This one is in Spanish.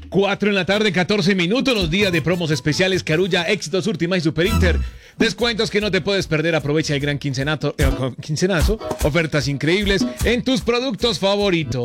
4 en la tarde, 14 minutos, los días de promos especiales Carulla, Éxitos, Última y Super Inter. Descuentos que no te puedes perder. Aprovecha el gran quincenazo. Ofertas increíbles en tus productos favoritos.